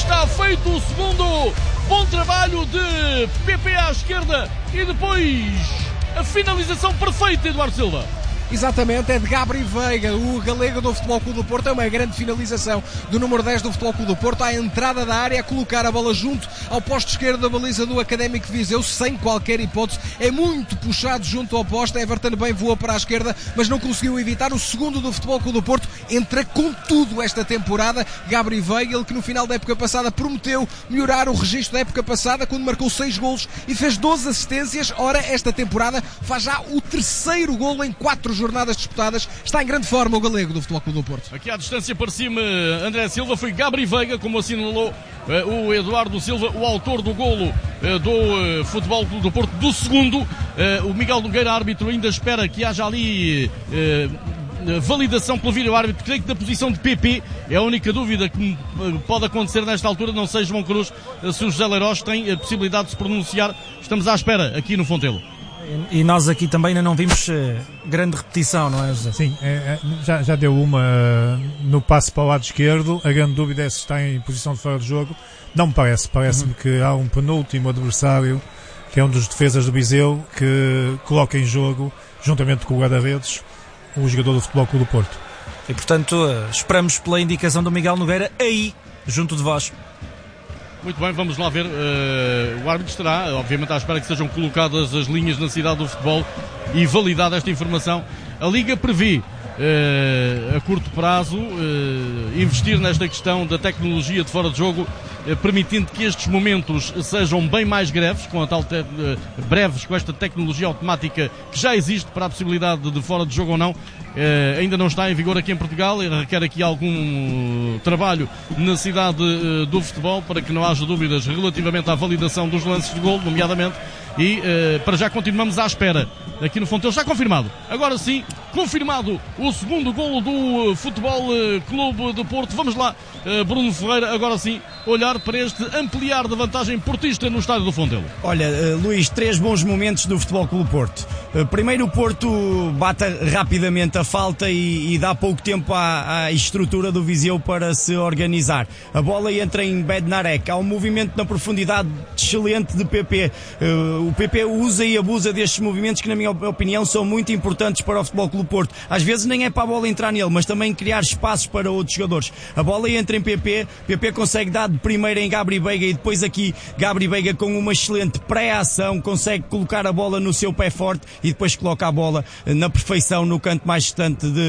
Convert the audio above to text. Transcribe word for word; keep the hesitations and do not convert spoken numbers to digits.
está feito o segundo. Bom trabalho de P P à esquerda e depois a finalização perfeita, Eduardo Silva. Exatamente, é de Gabri Veiga, o galego do Futebol Clube do Porto. É uma grande finalização do número dez do Futebol Clube do Porto, à entrada da área, a colocar a bola junto ao posto esquerdo da baliza do Académico de Viseu, sem qualquer hipótese. É muito puxado junto ao posto. Everton bem voou para a esquerda, mas não conseguiu evitar. O segundo do Futebol Clube do Porto entra com tudo esta temporada. Gabri Veiga, ele que no final da época passada prometeu melhorar o registro da época passada, quando marcou seis golos e fez doze assistências. Ora, esta temporada faz já o terceiro golo em quatro jornadas disputadas. Está em grande forma o galego do Futebol Clube do Porto. Aqui à distância para cima, André Silva, foi Gabri Veiga, como assinalou uh, o Eduardo Silva, o autor do golo uh, do uh, Futebol Clube do Porto, do segundo. Uh, o Miguel Nogueira, árbitro, ainda espera que haja ali uh, validação pelo vídeo árbitro. Creio que da posição de P P é a única dúvida que uh, pode acontecer nesta altura. Não sei, João Cruz, uh, se o José Leiroz tem a possibilidade de se pronunciar. Estamos à espera aqui no Fontelo. E nós aqui também ainda não vimos uh, grande repetição, não é, José? Sim, é, é, já, já deu uma uh, no passe para o lado esquerdo. A grande dúvida é se está em posição de fora de jogo. Não me parece, parece-me uhum. que há um penúltimo adversário, que é um dos defesas do Viseu, que coloca em jogo, juntamente com o guarda-redes, o jogador do Futebol Clube do Porto. E portanto uh, esperamos pela indicação do Miguel Nogueira aí, junto de vós. Muito bem, vamos lá ver. Uh, o árbitro estará, obviamente, à espera que sejam colocadas as linhas na cidade do futebol e validada esta informação. A Liga prevê, uh, a curto prazo, uh, investir nesta questão da tecnologia de fora de jogo, uh, permitindo que estes momentos sejam bem mais breves, com a tal te- uh, breves com esta tecnologia automática que já existe para a possibilidade de fora de jogo ou não. Uh, ainda não está em vigor aqui em Portugal e requer aqui algum uh, trabalho na cidade uh, do futebol para que não haja dúvidas relativamente à validação dos lances de golo, nomeadamente. E uh, para já continuamos à espera aqui no Fontelo. Já confirmado, agora sim, confirmado o segundo golo do uh, Futebol uh, Clube do Porto. Vamos lá, uh, Bruno Ferreira, agora sim olhar para este ampliar da vantagem portista no estádio do Fontelo. Olha, uh, Luís, três bons momentos do Futebol Clube do Porto. Uh, primeiro, o Porto bate rapidamente a falta e, e dá pouco tempo à, à estrutura do Viseu para se organizar. A bola entra em Bednarek. Há um movimento na profundidade excelente de P P. Uh, o P P usa e abusa destes movimentos que, na minha opinião, são muito importantes para o Futebol Clube do Porto. Às vezes nem é para a bola entrar nele, mas também criar espaços para outros jogadores. A bola entra em P P, P P consegue dar de primeira em Gabri Veiga e depois aqui Gabri Veiga com uma excelente pré-ação consegue colocar a bola no seu pé forte e depois coloca a bola na perfeição no canto mais distante de